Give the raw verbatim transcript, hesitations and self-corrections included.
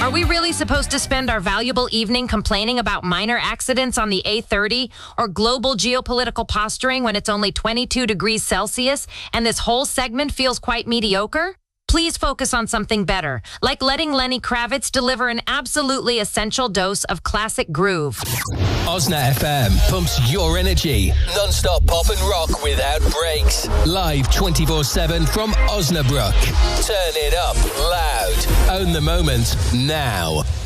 Are we really supposed to spend our valuable evening complaining about minor accidents on the A thirty or global geopolitical posturing when it's only twenty-two degrees Celsius and this whole segment feels quite mediocre? Please focus on something better, like letting Lenny Kravitz deliver an absolutely essential dose of classic groove. Osna F M pumps your energy. Non-stop pop and rock without breaks. Live twenty-four seven from Osnabrück. Turn it up loud. Own the moment now.